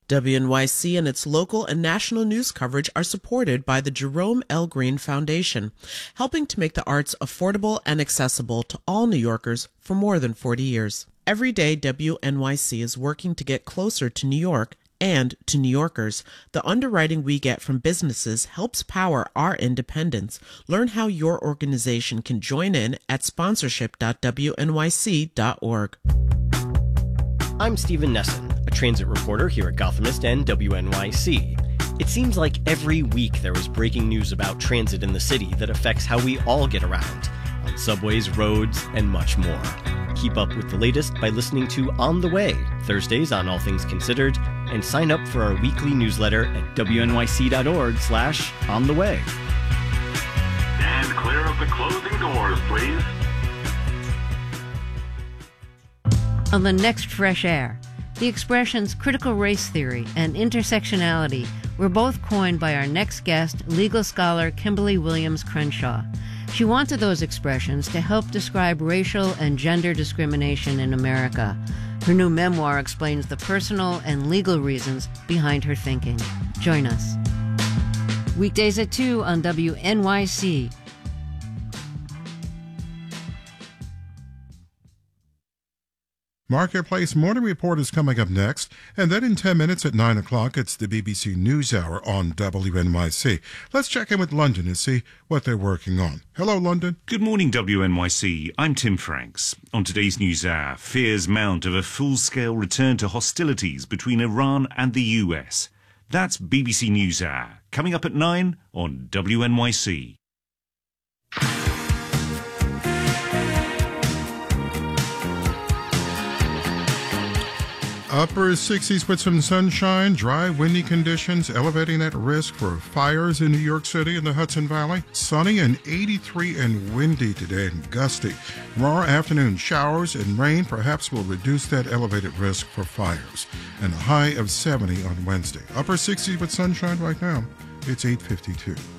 WNYC and its local and national news coverage are supported by the Jerome L. Green Foundation, helping to make the arts affordable and accessible to all New Yorkers for more than 40 years. Every day, WNYC is working to get closer to New York and to New Yorkers. The underwriting we get from businesses helps power our independence. Learn how your organization can join in at sponsorship.wnyc.org. I'm Stephen Nesson, a transit reporter here at Gothamist and WNYC. It seems like every week there is breaking news about transit in the city that affects how we all get around, on subways, roads, and much more. Keep up with the latest by listening to On the Way, Thursdays on All Things Considered, and sign up for our weekly newsletter at wnyc.org/ontheway. And clear of the closing doors, please. On the next Fresh Air, the expressions critical race theory and intersectionality were both coined by our next guest, legal scholar Kimberly Williams Crenshaw. She wanted those expressions to help describe racial and gender discrimination in America. Her new memoir explains the personal and legal reasons behind her thinking. Join us. Weekdays at 2 on WNYC. Marketplace Morning Report is coming up next, and then in 10 minutes at 9 o'clock, it's the BBC NewsHour on WNYC. Let's check in with London and see what they're working on. Hello, London. Good morning, WNYC. I'm Tim Franks. On today's NewsHour, fears mount of a full-scale return to hostilities between Iran and the US. That's BBC NewsHour, coming up at 9 on WNYC. Upper 60s with some sunshine, dry, windy conditions, elevating that risk for fires in New York City and the Hudson Valley. Sunny and 83 and windy today and gusty. Tomorrow afternoon, showers and rain perhaps will reduce that elevated risk for fires. And a high of 70 on Wednesday. Upper 60s with sunshine right now. It's 8:52.